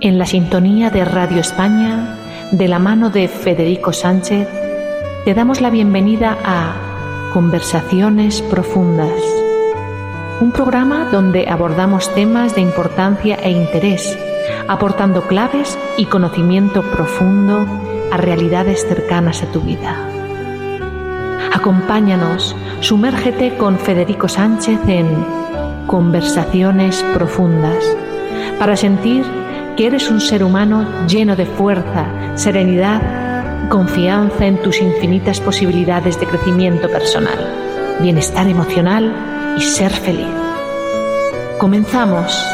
En la sintonía de Radio España, de la mano de Federico Sánchez, te damos la bienvenida a Conversaciones Profundas, un programa donde abordamos temas de importancia e interés, aportando claves y conocimiento profundo a realidades cercanas a tu vida. Acompáñanos, sumérgete con Federico Sánchez en Conversaciones Profundas, para sentir que eres un ser humano lleno de fuerza, serenidad, confianza en tus infinitas posibilidades de crecimiento personal, bienestar emocional y ser feliz. Comenzamos.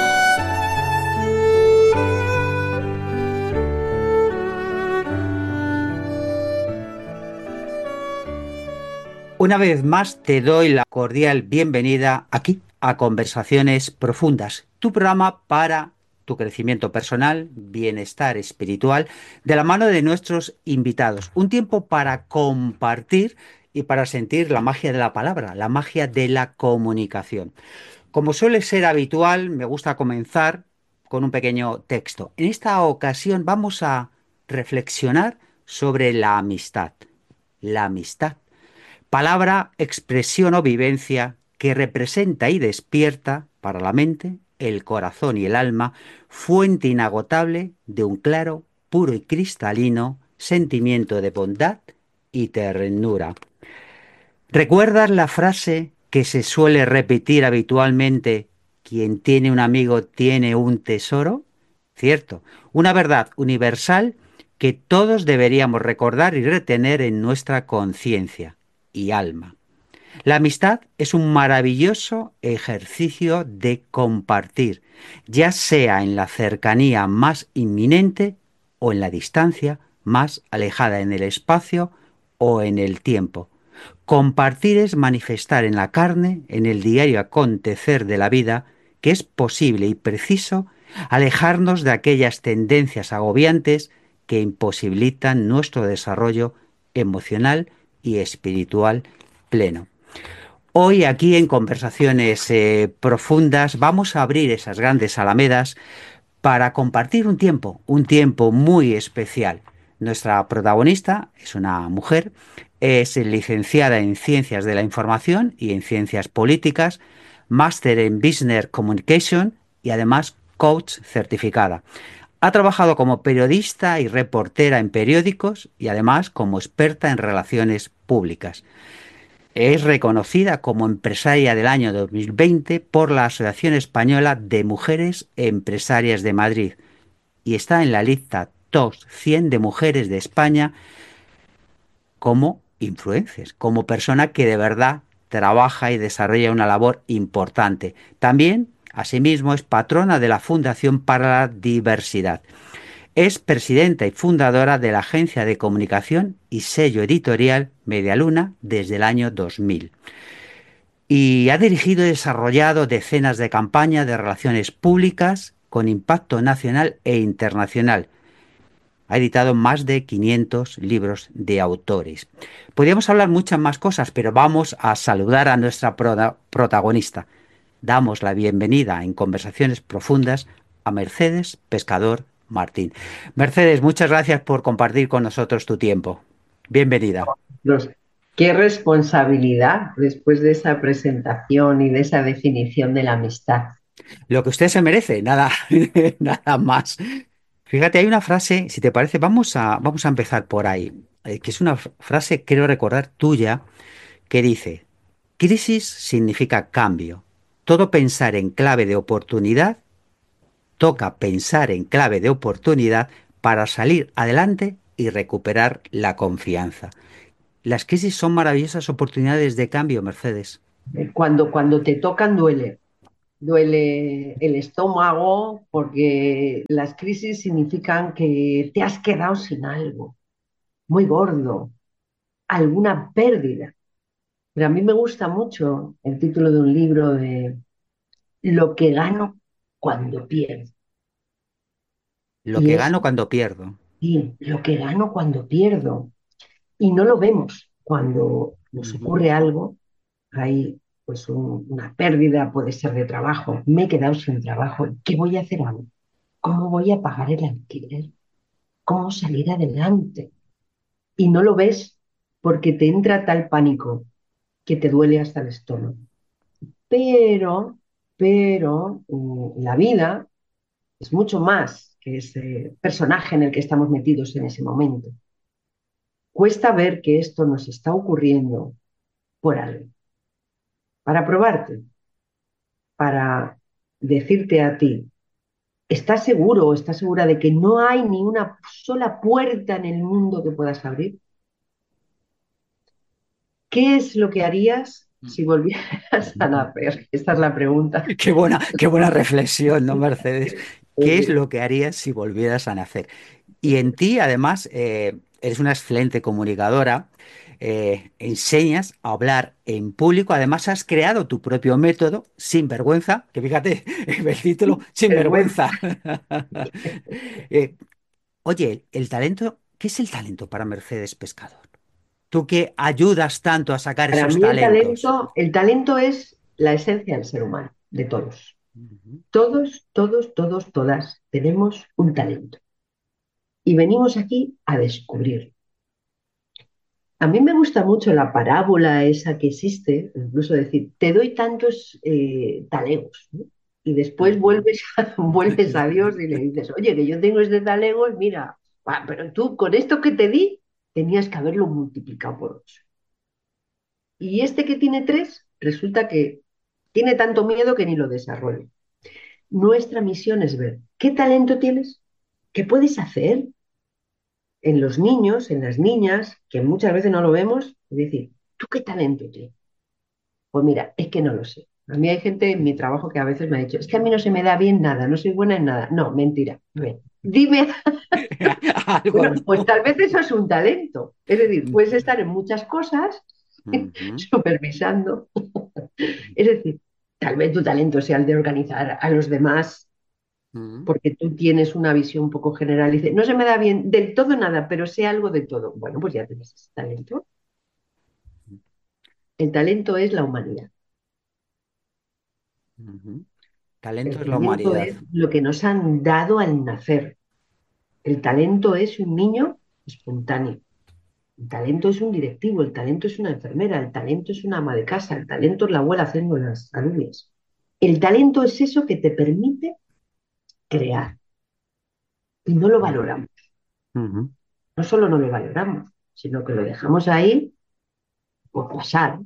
Una vez más te doy la cordial bienvenida aquí a Conversaciones Profundas, tu programa para tu crecimiento personal, bienestar espiritual, de la mano de nuestros invitados. Un tiempo para compartir y para sentir la magia de la palabra, la magia de la comunicación. Como suele ser habitual, me gusta comenzar con un pequeño texto. En esta ocasión vamos a reflexionar sobre la amistad. La amistad. Palabra, expresión o vivencia que representa y despierta para la mente, el corazón y el alma, fuente inagotable de un claro, puro y cristalino sentimiento de bondad y ternura. ¿Recuerdas la frase que se suele repetir habitualmente: quien tiene un amigo tiene un tesoro? Cierto, una verdad universal que todos deberíamos recordar y retener en nuestra conciencia y alma. La amistad es un maravilloso ejercicio de compartir, ya sea en la cercanía más inminente o en la distancia más alejada en el espacio o en el tiempo. Compartir es manifestar en la carne, en el diario acontecer de la vida, que es posible y preciso alejarnos de aquellas tendencias agobiantes que imposibilitan nuestro desarrollo emocional y espiritual pleno. Hoy aquí en Conversaciones Profundas vamos a abrir esas grandes alamedas para compartir un tiempo muy especial. Nuestra protagonista es una mujer, es licenciada en Ciencias de la Información y en Ciencias Políticas, máster en Business Communication y además coach certificada. Ha trabajado como periodista y reportera en periódicos y además como experta en relaciones públicas. Es reconocida como empresaria del año 2020 por la Asociación Española de Mujeres Empresarias de Madrid y está en la lista Top 100 de mujeres de España como influencers, como persona que de verdad trabaja y desarrolla una labor importante. También, asimismo, es patrona de la Fundación para la Diversidad. Es presidenta y fundadora de la agencia de comunicación y sello editorial Medialuna desde el año 2000. Y ha dirigido y desarrollado decenas de campañas de relaciones públicas con impacto nacional e internacional. Ha editado más de 500 libros de autores. Podríamos hablar muchas más cosas, pero vamos a saludar a nuestra protagonista. Damos la bienvenida en Conversaciones Profundas a Mercedes Pescador Martín. Mercedes, muchas gracias por compartir con nosotros tu tiempo. Bienvenida. Los- Qué responsabilidad después de esa presentación y de esa definición de la amistad. Lo que usted se merece, nada, nada más. Fíjate, hay una frase, si te parece, vamos a empezar por ahí, que es una frase, creo recordar, tuya, que dice: crisis significa cambio. Todo pensar en clave de oportunidad, toca pensar en clave de oportunidad para salir adelante y recuperar la confianza. Las crisis son maravillosas oportunidades de cambio, Mercedes. Cuando te tocan duele, duele el estómago porque las crisis significan que te has quedado sin algo muy gordo, alguna pérdida. Pero a mí me gusta mucho el título de un libro de Lo que gano cuando pierdo. Lo Y que es gano cuando pierdo. sí, lo que gano cuando pierdo. Y no lo vemos cuando nos Ujú. ocurre algo. Hay una pérdida, puede ser de trabajo. Me he quedado sin trabajo. ¿Qué voy a hacer ahora? ¿Cómo voy a pagar el alquiler? ¿Cómo salir adelante? Y no lo ves porque te entra tal pánico que te duele hasta el estómago. Pero, pero, la vida es mucho más que ese personaje en el que estamos metidos en ese momento. Cuesta ver que esto nos está ocurriendo por algo, para probarte, para decirte a ti, ¿estás seguro o estás segura de que no hay ni una sola puerta en el mundo que puedas abrir? ¿Qué es lo que harías si volvieras a nacer? Esta es la pregunta. Qué buena reflexión, ¿no, Mercedes? ¿Qué es lo que harías si volvieras a nacer? Y en ti, además, eres una excelente comunicadora, enseñas a hablar en público, además has creado tu propio método, sin vergüenza, que fíjate, el título, sin Vergüenza. vergüenza. Eh, Oye, el talento, ¿qué es el talento para Mercedes Pescador? Tú que ayudas tanto a sacar Para esos mí talentos. el talento es la esencia del ser humano, de todos. Ujú, Todos, todos, todos, todas tenemos un talento y venimos aquí a descubrir. A mí me gusta mucho la parábola esa que existe, incluso decir, te doy tantos talegos, ¿no? Y después ujú. vuelves a Dios y le dices, oye, que yo tengo este talego, y mira, pero tú con esto que te di, tenías que haberlo multiplicado por 8. Y este que tiene 3, resulta que tiene tanto miedo que ni lo desarrolla. Nuestra misión es ver qué talento tienes, qué puedes hacer en los niños, en las niñas, que muchas veces no lo vemos, es decir, ¿tú qué talento tienes? Pues mira, es que no lo sé. A mí hay gente en mi trabajo que a veces me ha dicho, es que a mí no se me da bien nada, no soy buena en nada. No, mentira. A ver, dime, Algo, bueno, pues ¿no? tal vez eso es un talento. Es decir, puedes estar en muchas cosas Ujú, supervisando. Es decir, tal vez tu talento sea el de organizar a los demás ujú, porque tú tienes una visión un poco general y dices, no se me da bien del todo nada, pero sé algo de todo. Bueno, pues ya tienes ese talento. El talento es la humanidad. ujú. Talento El es la talento humanidad. es lo que nos han dado al nacer. El talento es un niño espontáneo. El talento es un directivo, el talento es una enfermera, el talento es una ama de casa, el talento es la abuela haciendo las alubias. El talento es eso que te permite crear y no lo Ujú, valoramos. ujú. No solo no lo valoramos, sino que lo dejamos ahí por pasar,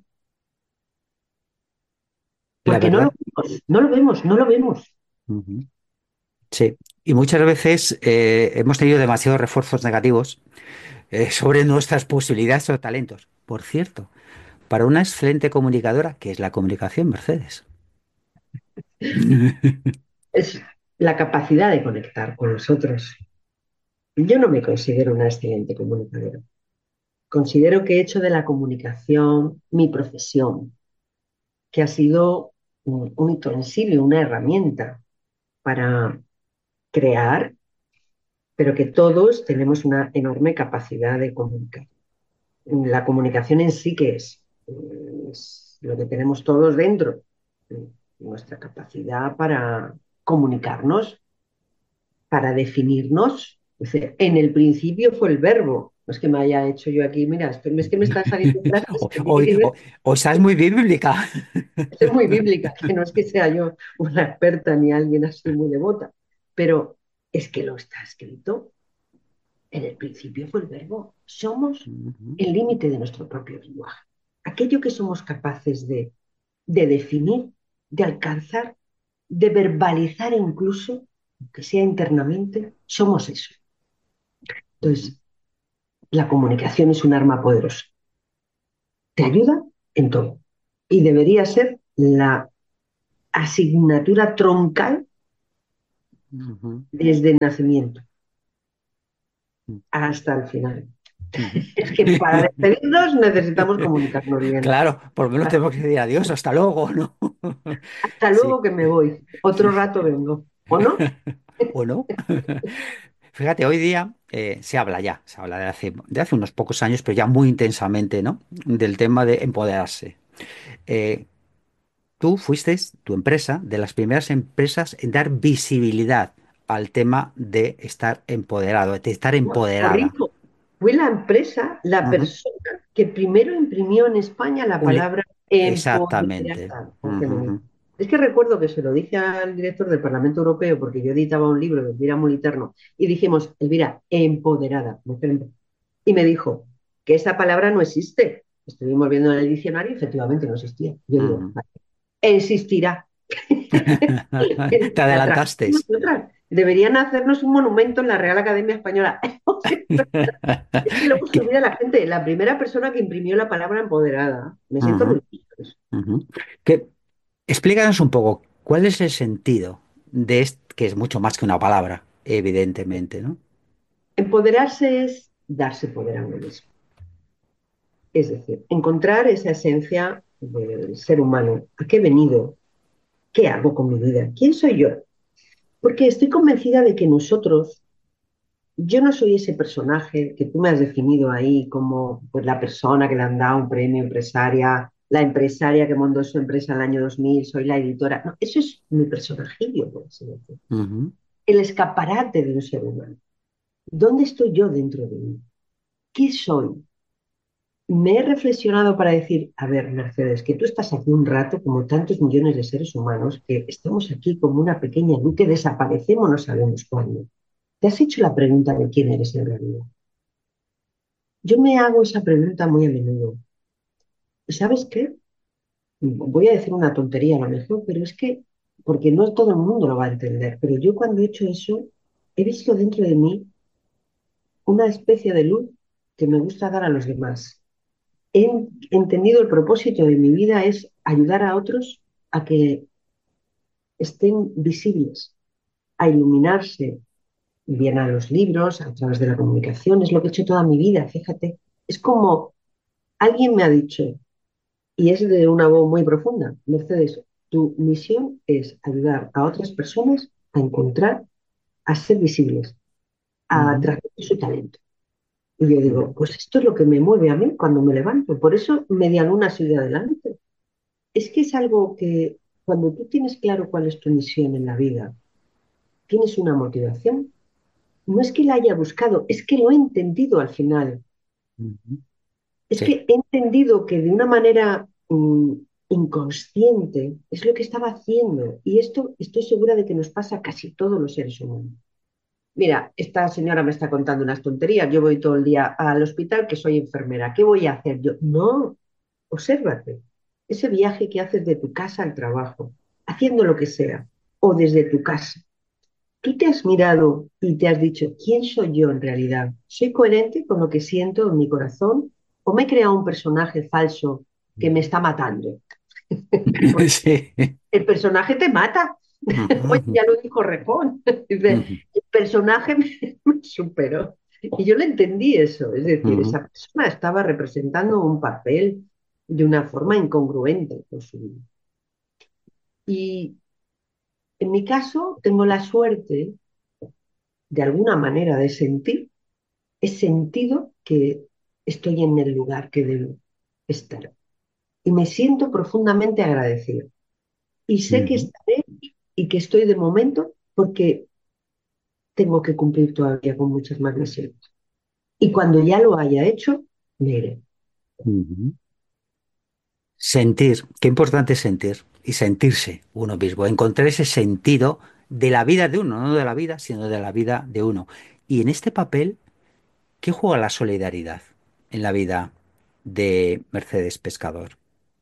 La porque no lo verdad. vemos, no lo vemos, no lo vemos. Ujú. Sí. Y muchas veces hemos tenido demasiados refuerzos negativos sobre nuestras posibilidades o talentos. Por cierto, para una excelente comunicadora, que es la comunicación, Mercedes. Es la capacidad de conectar con los otros. Yo no me considero una excelente comunicadora. Considero que he hecho de la comunicación mi profesión, que ha sido un utensilio, una herramienta para crear, pero que todos tenemos una enorme capacidad de comunicar. La comunicación en sí que es lo que tenemos todos dentro, nuestra capacidad para comunicarnos, para definirnos. Es decir, en el principio fue el verbo. No es que me haya hecho yo aquí, mira, es que me están saliendo frases que tienen Hoy, que ver. hoy estás muy bíblica. Es muy bíblica, que no es que sea yo una experta ni alguien así muy devota, pero es que lo está escrito. En el principio fue el verbo. Somos Ujú, el límite de nuestro propio lenguaje. Aquello que somos capaces de definir, de alcanzar, de verbalizar incluso, aunque sea internamente, somos eso. ujú, Entonces, la comunicación es un arma poderosa. Te ayuda en todo. Y debería ser la asignatura troncal ujú, desde el nacimiento ujú. hasta el final. Ujú. Es que para despedirnos necesitamos comunicarnos bien. Claro, por lo menos tenemos que decir adiós, hasta luego, ¿no? Hasta Sí, luego que me voy. Otro rato vengo. ¿O no? ¿o no? Fíjate, hoy día se habla de hace unos pocos años, pero ya muy intensamente, ¿no? Del tema de empoderarse. Eh, Tú fuiste, tu empresa, de las primeras empresas en dar visibilidad al tema de estar empoderado, de estar empoderada. Corrijo, fue la empresa, la Ujú. persona que primero imprimió en España la palabra Exactamente. empoderada en femenino. Ujú, Es que recuerdo que se lo dije al director del Parlamento Europeo porque yo editaba un libro de Elvira Moliterno y dijimos, Elvira, empoderada, y me dijo que esa palabra no existe. Estuvimos viendo en el diccionario y efectivamente no existía. Yo digo, ujú. vale, existirá. Te La trajimos adelantaste. nosotras. Deberían hacernos un monumento en la Real Academia Española. Es que luego se Que- olvida la gente. La primera persona que imprimió la palabra empoderada. Me siento ujú, orgullosa de eso. ujú. Que, explícanos un poco, ¿cuál es el sentido de esto, que es mucho más que una palabra, evidentemente, ¿no? Empoderarse es darse poder a uno mismo. Es decir, encontrar esa esencia del ser humano. ¿A qué he venido? ¿Qué hago con mi vida? ¿Quién soy yo? Porque estoy convencida de que nosotros, yo no soy ese personaje que tú me has definido ahí como pues, la persona que le han dado un premio empresaria, la empresaria que montó su empresa en el año 2000, soy la editora. No, eso es mi personajillo, por así decirlo. Ujú, El escaparate de un ser humano. ¿Dónde estoy yo dentro de mí? ¿Qué soy? Me he reflexionado para decir, a ver, Mercedes, que tú estás aquí un rato, como tantos millones de seres humanos, que estamos aquí como una pequeña luz que desaparecemos, no sabemos cuándo. ¿Te has hecho la pregunta de quién eres en realidad? Yo me hago esa pregunta muy a menudo. ¿Y sabes qué? Voy a decir una tontería a lo mejor, pero es que, porque no todo el mundo lo va a entender, pero yo cuando he hecho eso, he visto dentro de mí una especie de luz que me gusta dar a los demás. He entendido el propósito de mi vida es ayudar a otros a que estén visibles, a iluminarse, bien a los libros, a través de la comunicación, es lo que he hecho toda mi vida, fíjate. Es como alguien me ha dicho, y es de una voz muy profunda, Mercedes, tu misión es ayudar a otras personas a encontrar, a ser visibles, a ujú, transmitir su talento. Y yo ujú, digo, pues esto es lo que me mueve a mí cuando me levanto. Por eso media luna sigue adelante. Es que es algo que cuando tú tienes claro cuál es tu misión en la vida, tienes una motivación. No es que la haya buscado, es que lo he entendido al final. ujú. Es Sí. que he entendido que de una manera inconsciente es lo que estaba haciendo. Y esto estoy segura de que nos pasa a casi todos los seres humanos. Mira, esta señora me está contando unas tonterías. Yo voy todo el día al hospital que soy enfermera. ¿Qué voy a hacer yo? No, obsérvate. Ese viaje que haces de tu casa al trabajo, haciendo lo que sea, o desde tu casa. ¿Tú te has mirado y te has dicho, ¿quién soy yo en realidad? ¿Soy coherente con lo que siento en mi corazón? ¿O me he creado un personaje falso que me está matando? Porque Sí. el personaje te mata. Oye, Ujú, ya lo dijo Rejón. Dice, ujú, el personaje me superó. Y yo le entendí eso. Es decir, ujú, esa persona estaba representando un papel de una forma incongruente con su vida. Y en mi caso, tengo la suerte, de alguna manera, de sentir, he sentido que estoy en el lugar que debo estar. Y me siento profundamente agradecida. Y sé que ujú. estaré y que estoy de momento porque tengo que cumplir todavía con muchas más misiones. Y cuando ya lo haya hecho, me iré. Ujú. Sentir, qué importante es sentir y sentirse uno mismo, encontrar ese sentido de la vida de uno, no de la vida, sino de la vida de uno. Y en este papel, ¿qué juega la solidaridad en la vida de Mercedes Pescador?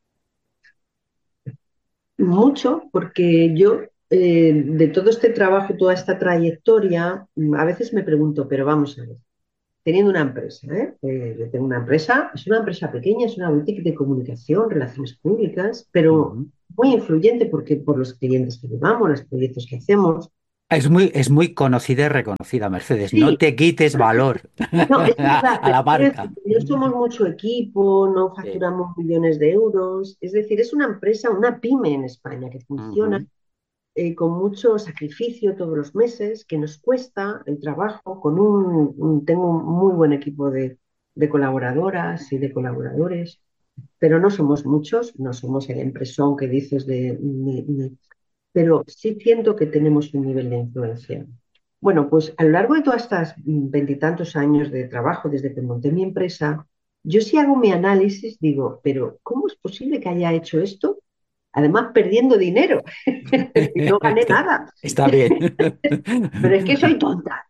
Mucho porque yo, de todo este trabajo, toda esta trayectoria, a veces me pregunto, pero vamos a ver, teniendo una empresa, ¿eh? Yo tengo una empresa, es una empresa pequeña, es una boutique de comunicación, relaciones públicas, pero Ujú. muy influyente porque por los clientes que llevamos, los proyectos que hacemos. Es muy conocida y reconocida, Mercedes. No Sí, te quites valor no, es verdad, a pero la quiero decir marca. que no somos mucho equipo, no Sí. facturamos millones de euros, es decir, es una empresa, una pyme en España que funciona Ujú, con mucho sacrificio todos los meses, que nos cuesta el trabajo, tengo un muy buen equipo de colaboradoras y de colaboradores, pero no somos muchos, no somos el empresón que dices pero sí siento que tenemos un nivel de influencia. Bueno, pues a lo largo de todas estas veintitantos años de trabajo, desde que monté mi empresa, yo sí hago mi análisis, digo, pero ¿cómo es posible que haya hecho esto? Además, perdiendo dinero. Y no gané Está, nada. está bien. Pero es que soy tonta.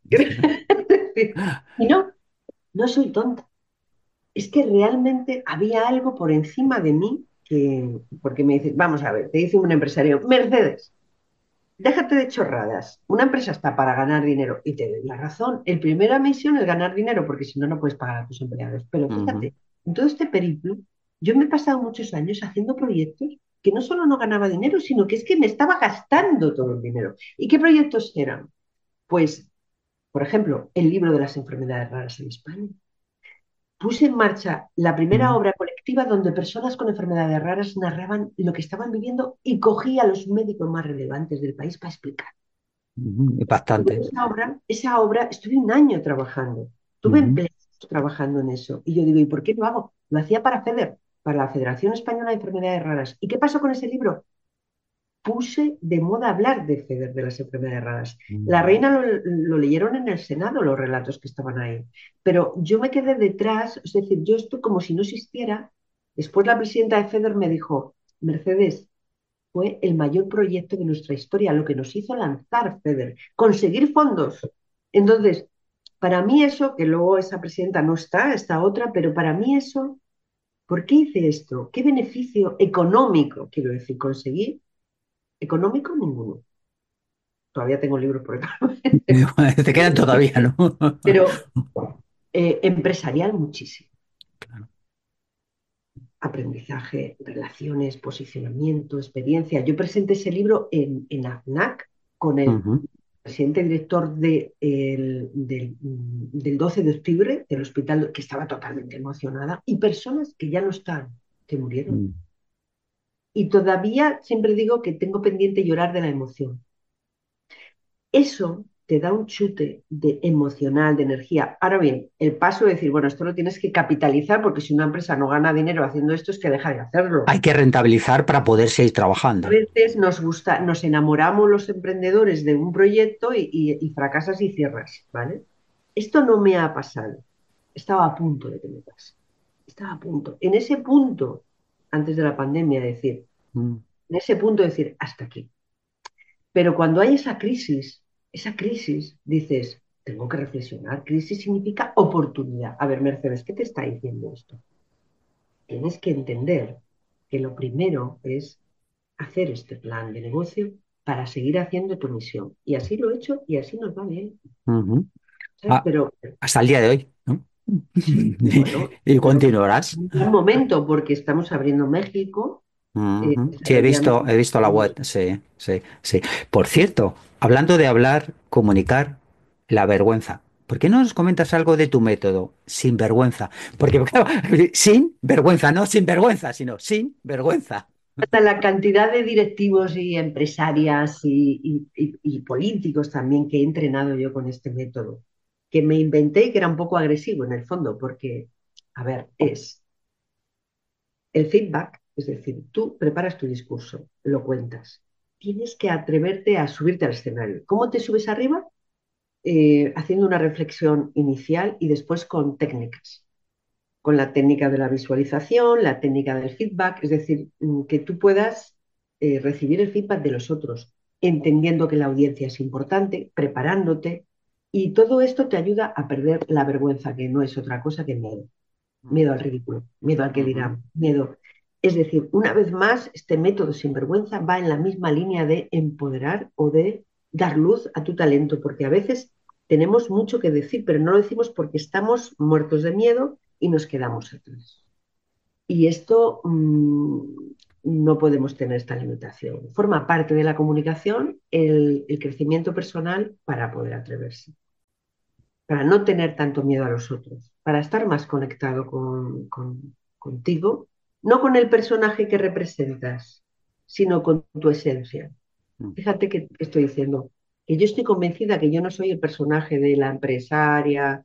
Y no, no soy tonta. Es que realmente había algo por encima de mí que, porque me dice, vamos a ver, te dice un empresario, Mercedes, déjate de chorradas. Una empresa está para ganar dinero y te doy la razón. El primera misión es ganar dinero porque si no, no puedes pagar a tus empleados. Pero Ujú, fíjate, en todo este periplo, yo me he pasado muchos años haciendo proyectos que no solo no ganaba dinero, sino que es que me estaba gastando todo el dinero. ¿Y qué proyectos eran? Pues, por ejemplo, el libro de las enfermedades raras en España. Puse en marcha la primera ujú, obra colectiva donde personas con enfermedades raras narraban lo que estaban viviendo y cogía a los médicos más relevantes del país para explicar. Pues Bastante. esa obra estuve un año trabajando, tuve Ujú, empleados trabajando en eso. Y yo digo, ¿y por qué lo hago? Lo hacía para FEDER, para la Federación Española de Enfermedades Raras. ¿Y qué pasó con ese libro? Puse de moda hablar de FEDER, de las enfermedades raras. La ujú, reina lo leyeron en el Senado, los relatos que estaban ahí. Pero yo me quedé detrás, es decir, yo esto como si no existiera. Después la presidenta de FEDER me dijo, Mercedes, fue el mayor proyecto de nuestra historia, lo que nos hizo lanzar FEDER, conseguir fondos. Entonces, para mí eso, que luego esa presidenta no está, está otra, pero para mí eso, ¿por qué hice esto? ¿Qué beneficio económico, quiero decir, conseguir? Económico, ninguno. Todavía tengo libros por acá, Te quedan todavía, ¿no? pero empresarial muchísimo. Aprendizaje, relaciones, posicionamiento, experiencia. Yo presenté ese libro en AFNAC con el Ujú, presidente director del 12 de octubre del hospital, que estaba totalmente emocionada, y personas que ya no están, que murieron. mm. Y todavía siempre digo que tengo pendiente llorar de la emoción. Eso te da un chute de emocional, de energía. Ahora bien, el paso de decir, bueno, esto lo tienes que capitalizar porque si una empresa no gana dinero haciendo esto es que deja de hacerlo. Hay que rentabilizar para poder seguir A trabajando. veces nos gusta, nos enamoramos los emprendedores de un proyecto y fracasas y cierras, ¿vale? Esto no me ha pasado. Estaba a punto de que me pase. Estaba a punto. En ese punto, antes de la pandemia, decir, Mm, en ese punto decir, hasta aquí. Pero cuando hay esa crisis, dices, tengo que reflexionar. Crisis significa oportunidad. A ver, Mercedes, ¿qué te está diciendo esto? Tienes que entender que lo primero es hacer este plan de negocio para seguir haciendo tu misión. Y así lo he hecho y así nos va bien. ujú. ¿Sabes? Ah, Pero hasta el día de hoy, ¿no? sí, bueno, Y creo que continuarás. es un momento porque estamos abriendo México, Ujú. Sí, desarrollando. he visto la web, sí, sí, sí. Por cierto, hablando de hablar, comunicar, la vergüenza. ¿Por qué no nos comentas algo de tu método? Sin vergüenza. Porque, claro, sin vergüenza, no sin vergüenza, sino sin vergüenza. Hasta la cantidad de directivos y empresarias y políticos también que he entrenado yo con este método, que me inventé y que era un poco agresivo en el fondo, porque, a ver, es el feedback, es decir, tú preparas tu discurso, lo cuentas, tienes que atreverte a subirte al escenario. ¿Cómo te subes arriba? Haciendo una reflexión inicial y después con técnicas, con la técnica de la visualización, la técnica del feedback, es decir, que tú puedas recibir el feedback de los otros, entendiendo que la audiencia es importante, preparándote, y todo esto te ayuda a perder la vergüenza, que no es otra cosa que miedo. Miedo al ridículo, miedo al que Ujú. dirán, miedo. Es decir, una vez más, este método sin vergüenza va en la misma línea de empoderar o de dar luz a tu talento, porque a veces tenemos mucho que decir, pero no lo decimos porque estamos muertos de miedo y nos quedamos atrás. Y esto no podemos tener esta limitación. Forma parte de la comunicación el crecimiento personal para poder atreverse, para no tener tanto miedo a los otros, para estar más conectado contigo, no con el personaje que representas, sino con tu esencia. Fíjate que estoy diciendo que yo estoy convencida que yo no soy el personaje de la empresaria,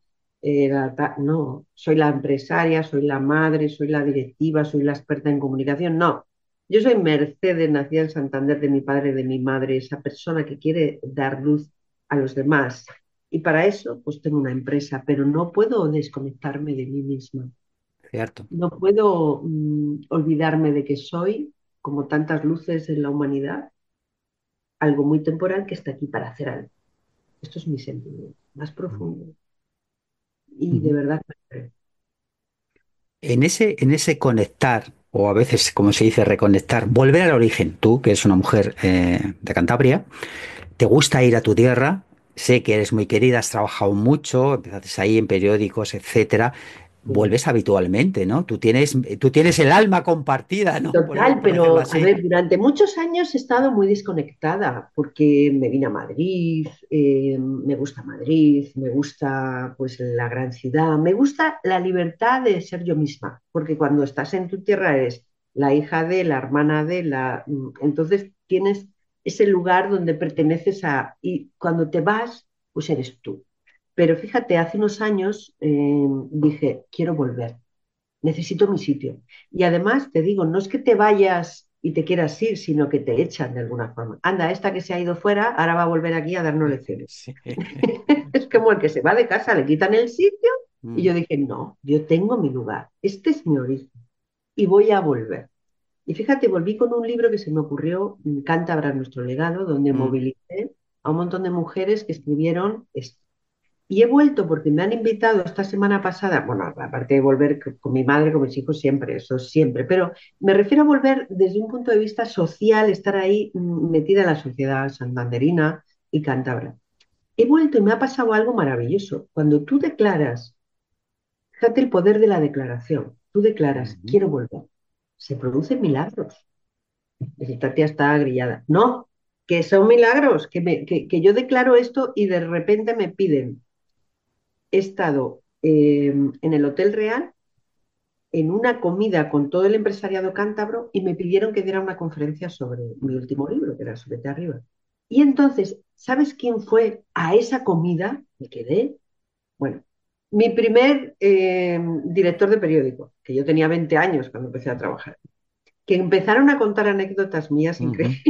no, soy la empresaria, soy la madre, soy la directiva, soy la experta en comunicación, no. Yo soy Mercedes, nacida en Santander, de mi padre, de mi madre, esa persona que quiere dar luz a los demás, Y para eso, pues tengo una empresa, pero no puedo desconectarme de mí misma. cierto. No puedo olvidarme de que soy, como tantas luces en la humanidad, algo muy temporal que está aquí para hacer algo. Esto es mi sentimiento más profundo. Y de Ujú. verdad me creo. En ese conectar, o a veces, como se dice, reconectar, volver al origen, tú, que eres una mujer de Cantabria, te gusta ir a tu tierra, sé que eres muy querida, has trabajado mucho, empezaste ahí en periódicos, etcétera, Sí. vuelves habitualmente, ¿no? Tú tienes el alma compartida, ¿no? Total, Por decirlo pero a así. ver, durante muchos años he estado muy desconectada porque me vine a Madrid, me gusta Madrid, me gusta pues la gran ciudad, me gusta la libertad de ser yo misma, porque cuando estás en tu tierra eres la hija de, la hermana de, entonces tienes ese lugar donde perteneces a, y cuando te vas, pues eres tú. Pero fíjate, hace unos años dije, quiero volver, necesito mi sitio. Y además te digo, no es que te vayas y te quieras ir, sino que te echan de alguna forma. Anda, esta que se ha ido fuera, ahora va a volver aquí a darnos lecciones. Sí. Es como el que se va de casa, le quitan el sitio y Mm, yo dije, no, yo tengo mi lugar, este es mi origen y voy a volver. Y fíjate, volví con un libro que se me ocurrió, Cántabra, nuestro legado, donde mm, movilicé a un montón de mujeres que escribieron esto. Y he vuelto porque me han invitado esta semana pasada, bueno, aparte de volver con mi madre, con mis hijos, siempre, eso siempre, pero me refiero a volver desde un punto de vista social, estar ahí metida en la sociedad santanderina y cántabra. He vuelto y me ha pasado algo maravilloso. Cuando tú declaras, fíjate el poder de la declaración, tú declaras, ujú. quiero volver, se producen milagros. Esta tía está grillada. No, que son milagros, que yo declaro esto y de repente me piden. He estado en el Hotel Real en una comida con todo el empresariado cántabro y me pidieron que diera una conferencia sobre mi último libro, que era Súbete arriba. Y entonces, ¿sabes quién fue a esa comida? Me quedé. Bueno, mi primer director de periódico, que yo tenía 20 años cuando empecé a trabajar, que empezaron a contar anécdotas mías Ujú. increíbles.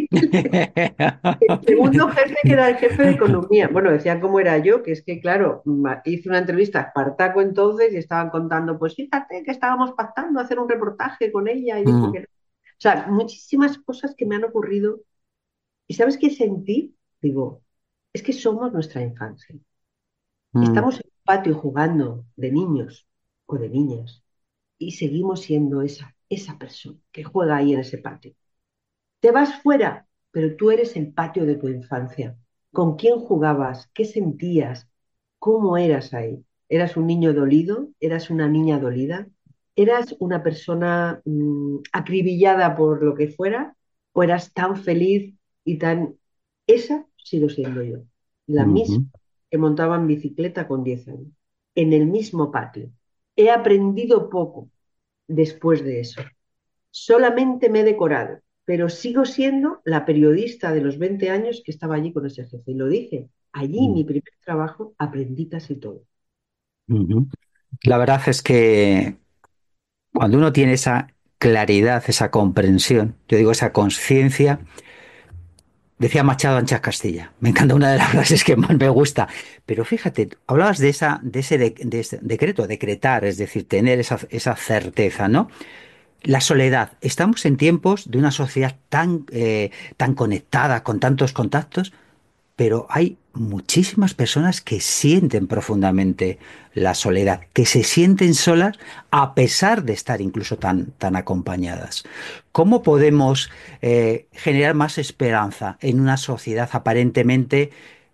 El segundo jefe, que era el jefe de economía. Bueno, decían cómo era yo, que es que, claro, hice una entrevista a Espartaco entonces y estaban contando, pues fíjate que estábamos pactando hacer un reportaje con ella y dijo Mm, que no. O sea, muchísimas cosas que me han ocurrido. ¿Y sabes qué sentí? Digo, es que somos nuestra infancia. mm, Estamos en un patio jugando de niños o de niñas y seguimos siendo esa persona que juega ahí en ese patio. Te vas fuera, pero tú eres el patio de tu infancia. ¿Con quién jugabas? ¿Qué sentías? ¿Cómo eras ahí? ¿Eras un niño dolido? ¿Eras una niña dolida? ¿Eras una persona acribillada por lo que fuera? ¿O eras tan feliz y tan... Esa sigo siendo yo. La misma ujú, que montaba en bicicleta con 10 años. En el mismo patio. He aprendido poco después de eso. Solamente me he decorado, pero sigo siendo la periodista de los 20 años que estaba allí con ese jefe. Y lo dije, allí mm, mi primer trabajo aprendí casi todo. ujú. La verdad es que cuando uno tiene esa claridad, esa comprensión, yo digo esa conciencia, decía Machado Anchas Castilla, me encanta una de las frases que más me gusta, pero fíjate, hablabas de ese decreto, decretar, es decir, tener esa certeza, ¿no? La soledad. Estamos en tiempos de una sociedad tan conectada, con tantos contactos, pero hay muchísimas personas que sienten profundamente la soledad, que se sienten solas a pesar de estar incluso tan acompañadas. ¿Cómo podemos generar más esperanza en una sociedad aparentemente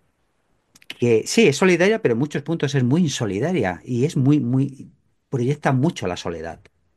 que sí es solidaria, pero en muchos puntos es muy insolidaria y es proyecta mucho la soledad?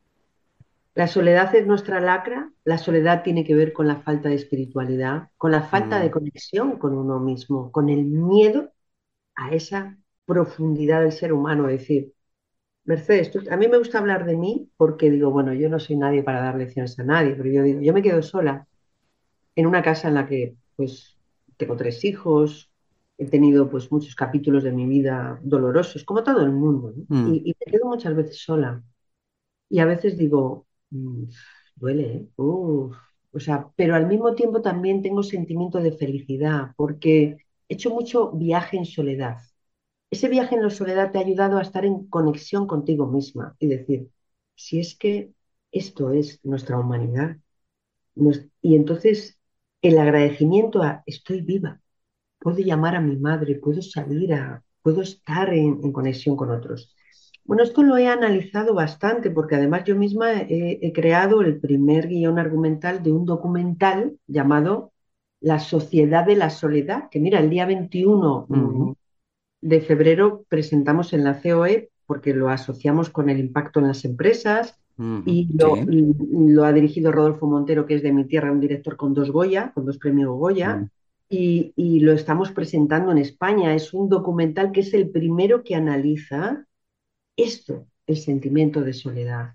La soledad es nuestra lacra, la soledad tiene que ver con la falta de espiritualidad, con la falta de Mm, conexión con uno mismo, con el miedo a esa profundidad del ser humano. Es decir, Mercedes, a mí me gusta hablar de mí porque digo, bueno, yo no soy nadie para dar lecciones a nadie, pero yo digo, yo me quedo sola en una casa en la que pues tengo 3 hijos, he tenido pues muchos capítulos de mi vida dolorosos, como todo el mundo, ¿no? mm, Y me quedo muchas veces sola. Y a veces digo, duele, ¿eh? Uf. O sea, pero al mismo tiempo también tengo sentimiento de felicidad, porque he hecho mucho viaje en soledad. Ese viaje en la soledad te ha ayudado a estar en conexión contigo misma y decir, si es que esto es nuestra humanidad, y entonces el agradecimiento a estoy viva, puedo llamar a mi madre, puedo estar en conexión con otros. Bueno, esto lo he analizado bastante porque además yo misma he creado el primer guión argumental de un documental llamado La Sociedad de la Soledad, que mira, el día 21 Ujú, de febrero presentamos en la COE porque lo asociamos con el impacto en las empresas ujú, y sí. lo ha dirigido Rodolfo Montero, que es de mi tierra, un director con 2 Goya, con 2 premios Goya, Mm, y lo estamos presentando en España. Es un documental que es el primero que analiza esto, el sentimiento de soledad.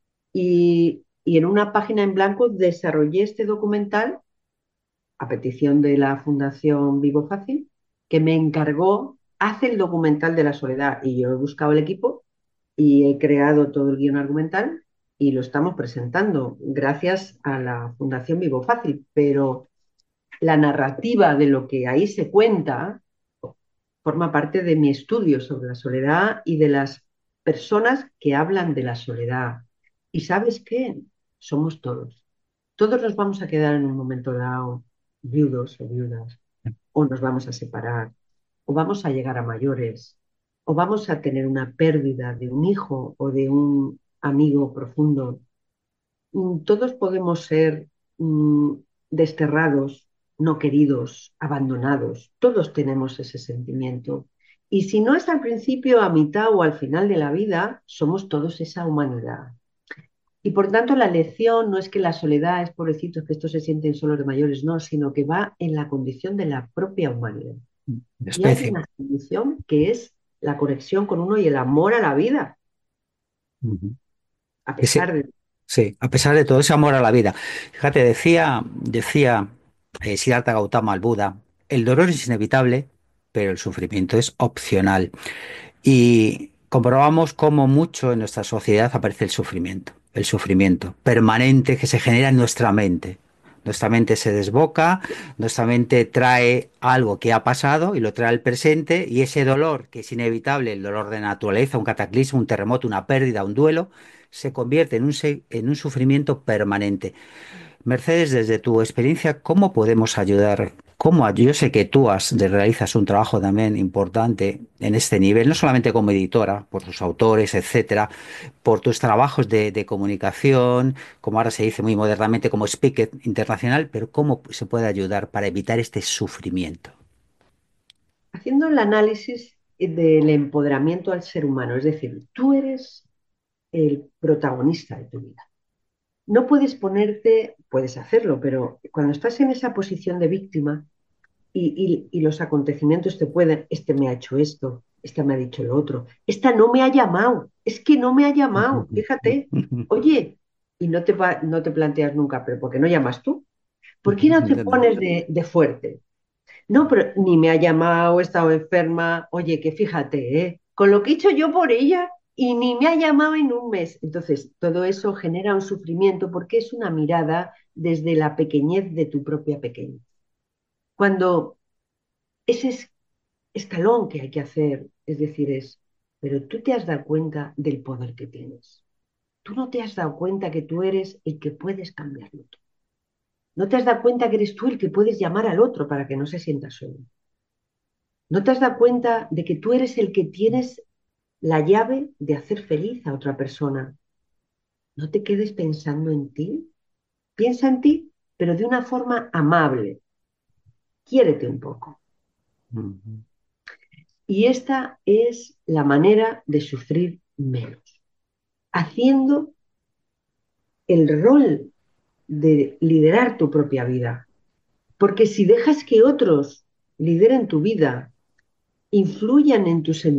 Y en una página en blanco desarrollé este documental a petición de la Fundación Vivo Fácil, que me encargó, hace el documental de la soledad y yo he buscado el equipo y he creado todo el guión argumental y lo estamos presentando gracias a la Fundación Vivo Fácil, pero la narrativa de lo que ahí se cuenta forma parte de mi estudio sobre la soledad y de las personas que hablan de la soledad. ¿Y sabes qué? Somos todos. Todos nos vamos a quedar en un momento dado viudos o viudas, o nos vamos a separar, o vamos a llegar a mayores, o vamos a tener una pérdida de un hijo o de un amigo profundo. Todos podemos ser mm, desterrados, no queridos, abandonados. Todos tenemos ese sentimiento. Y si no es al principio, a mitad o al final de la vida, somos todos esa humanidad. Y por tanto, la lección no es que la soledad es pobrecitos, que estos se sienten solos de mayores, no, sino que va en la condición de la propia humanidad. de Y hay especie. una condición que es la conexión con uno y el amor a la vida, Ujú. a Ese, pesar de... sí, a pesar de todo ese amor a la vida. Fíjate, decía Siddhartha Gautama al Buda, el dolor es inevitable, pero el sufrimiento es opcional. Y comprobamos cómo mucho en nuestra sociedad aparece el sufrimiento permanente que se genera en nuestra mente. Nuestra mente se desboca, nuestra mente trae algo que ha pasado y lo trae al presente y ese dolor, que es inevitable, el dolor de naturaleza, un cataclismo, un terremoto, una pérdida, un duelo, se convierte en un sufrimiento permanente. Mercedes, desde tu experiencia, ¿cómo podemos ayudar? Yo sé que realizas un trabajo también importante en este nivel, no solamente como editora, por tus autores, etcétera, por tus trabajos de comunicación, como ahora se dice muy modernamente, como speaker internacional, pero ¿cómo se puede ayudar para evitar este sufrimiento? Haciendo el análisis del empoderamiento al ser humano, es decir, tú eres el protagonista de tu vida. No puedes ponerte, puedes hacerlo, pero cuando estás en esa posición de víctima y los acontecimientos te pueden, este me ha hecho esto, esta me ha dicho lo otro, esta no me ha llamado, es que no me ha llamado, fíjate, oye, y no te planteas nunca, pero ¿por qué no llamas tú? ¿Por qué no te pones de fuerte? No, pero ni me ha llamado, he estado enferma, oye, que fíjate, ¿eh? Con lo que he hecho yo por ella y ni me ha llamado en un mes. Entonces, todo eso genera un sufrimiento porque es una mirada desde la pequeñez de tu propia pequeñez. Cuando ese escalón que hay que hacer, es decir, pero tú te has dado cuenta del poder que tienes. Tú no te has dado cuenta que tú eres el que puedes cambiarlo todo. No te has dado cuenta que eres tú el que puedes llamar al otro para que no se sienta solo. ¿No te has dado cuenta de que tú eres el que tienes la llave de hacer feliz a otra persona? No te quedes pensando en ti. Piensa en ti, pero de una forma amable. Quiérete un poco. Y esta es la manera de sufrir menos, haciendo el rol de liderar tu propia vida. Porque si dejas que otros lideren tu vida, influyan en tus